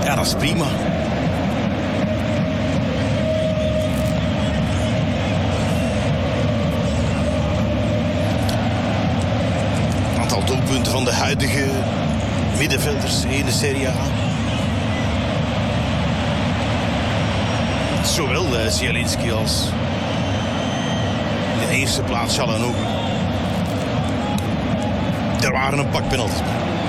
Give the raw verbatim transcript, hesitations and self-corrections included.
Ja, dat is prima. Het aantal doelpunten van de huidige middenvelders in de Serie A. Zowel uh, Zielinski als in de eerste plaats Çalhanoğlu. Er waren een pak penalties.